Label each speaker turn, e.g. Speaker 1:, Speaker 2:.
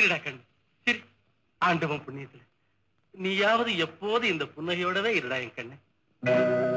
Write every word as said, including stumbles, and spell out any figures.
Speaker 1: சிரிடா கண்ணு சிரி. ஆண்டவன் புண்ணியத்துல நீயாவது எப்போது இந்த புன்னகையோடவே இருடா என் கண்ணு.